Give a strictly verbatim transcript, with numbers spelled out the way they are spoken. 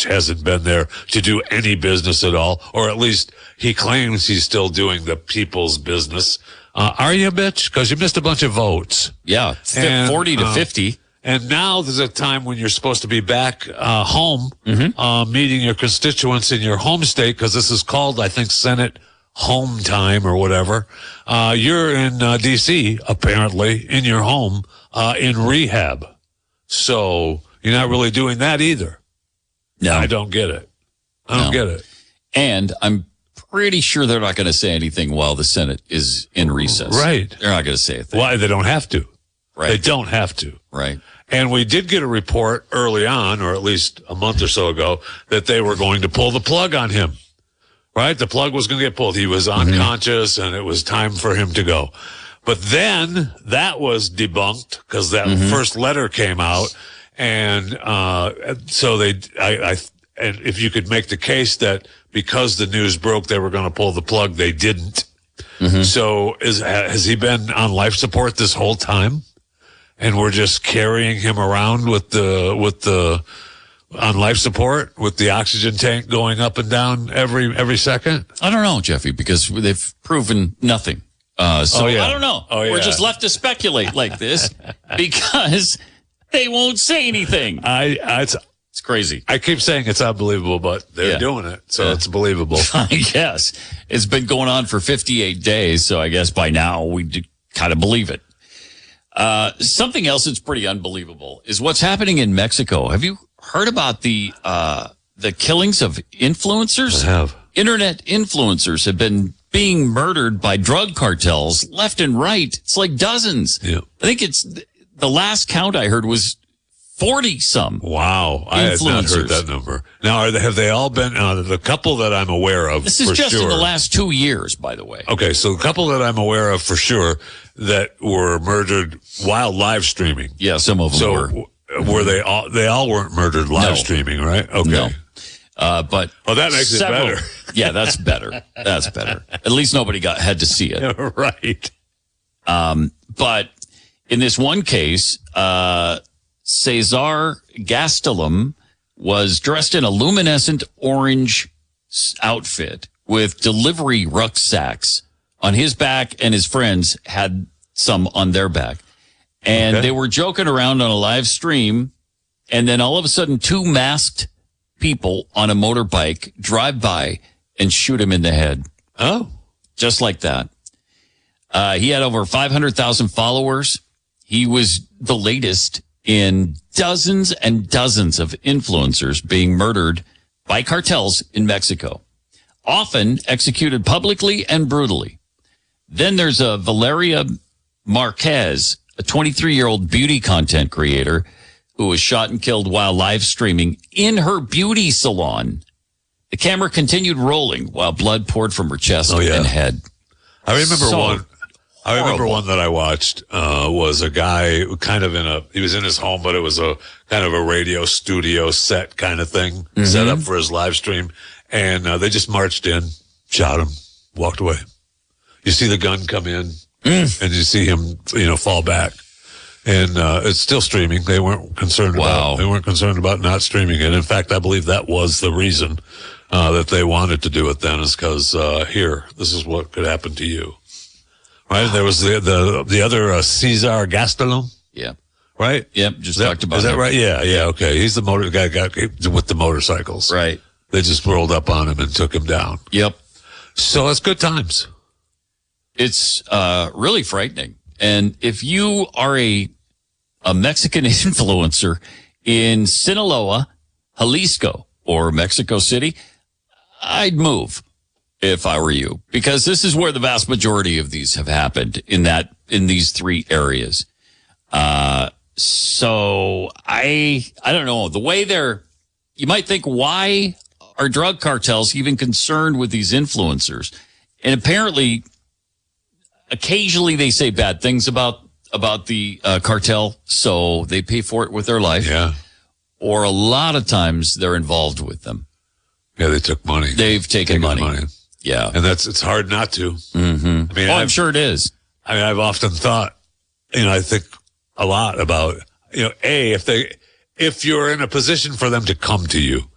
Mitch hasn't been there to do any business at all, or at least he claims he's still doing the people's business. Uh, are you, Mitch? Because you missed a bunch of votes. Yeah, And, forty to uh, fifty. And now there's a time when you're supposed to be back uh, home, Mm-hmm. uh, meeting your constituents in your home state, because this is called, I think, Senate home time or whatever. Uh, you're in uh, D C, apparently, in your home, uh, in rehab. So you're not really doing that either. No. I don't get it. I don't No. get it. And I'm pretty sure they're not going to say anything while the Senate is in recess. Right. They're not going to say a thing. Why? They don't have to. Right. They don't have to. Right. And we did get a report early on, or at least a month or so ago, that they were going to pull the plug on him. Right? The plug was going to get pulled. He was unconscious, mm-hmm. and it was time for him to go. But then that was debunked because that mm-hmm. first letter came out. And uh so they, I, I, and if you could make the case that because the news broke they were going to pull the plug, they didn't. Mm-hmm. So is has he been on life support this whole time? And we're just carrying him around with the, with the, on life support with the oxygen tank going up and down every, every second? I don't know, Jeffy, because they've proven nothing. Uh, so oh, yeah. I don't know. Oh, yeah. We're just left to speculate like this because they won't say anything. I, I it's, it's crazy. I keep saying it's unbelievable, but they're yeah. doing it. So yeah. it's believable. Yes. It's been going on for fifty-eight days. So I guess by now we do kind of believe it. Uh, something else that's pretty unbelievable is what's happening in Mexico. Have you heard about the, uh, the killings of influencers? I have. Internet influencers have been being murdered by drug cartels left and right. It's like dozens. Yeah. I think it's the last count I heard was forty some. Wow. I had not heard that number. Now, are they, have they all been, uh, the couple that I'm aware of, This is for just sure. in the last two years, by the way. Okay. So the couple that I'm aware of for sure that were murdered while live streaming. Yeah, some of them So were. w- were they all, they all weren't murdered live No. streaming, right? Okay. No. Uh, but Oh, that makes several, it better. Yeah, that's better. That's better. At least nobody got had to see it. Right. Um, but in this one case, uh, Cesar Gastelum was dressed in a luminescent orange outfit with delivery rucksacks on his back, and his friends had some on their back. And Okay. they were joking around on a live stream, and then all of a sudden, two masked people on a motorbike drive by and shoot him in the head. Oh. Just like that. Uh, he had over five hundred thousand followers. He was the latest in dozens and dozens of influencers being murdered by cartels in Mexico, often executed publicly and brutally. Then there's a Valeria Marquez, a twenty-three-year-old beauty content creator who was shot and killed while live streaming in her beauty salon. The camera continued rolling while blood poured from her chest Oh, yeah. and head. I remember So one. I remember horrible. one that I watched, uh, was a guy who kind of in a, he was in his home, but it was a kind of a radio studio set kind of thing Mm-hmm. set up for his live stream. And, uh, they just marched in, shot him, walked away. You see the gun come in Mm. and you see him, you know, fall back. And, uh, it's still streaming. They weren't concerned Wow. about, they weren't concerned about not streaming it. In fact, I believe that was the reason, uh, that they wanted to do it then is because, uh, here, this is what could happen to you. Right? There was the, the, the other, uh, Cesar Gastelum, Yeah. right? Yep. Just Is that, talked about is that him. right? Yeah. Yeah. Okay. He's the motor guy got with the motorcycles. Right. They just rolled up on him and took him down. Yep. So it's good times. It's uh, really frightening. And if you are a a Mexican influencer in Sinaloa, Jalisco, or Mexico City, I'd move if I were you, because this is where the vast majority of these have happened in that in these three areas. Uh, so I I don't know the way they're. You might think, why are drug cartels even concerned with these influencers? And apparently, occasionally they say bad things about about the uh, cartel, so they pay for it with their life. Yeah. Or a lot of times they're involved with them. Yeah. They took money. They've taken, Taken money. money. Yeah. And that's, it's hard not to. Mm-hmm. I mean, oh, I'm I've- sure it is. I mean, I've often thought, you know, I think a lot about, you know, A, if they, if you're in a position for them to come to you,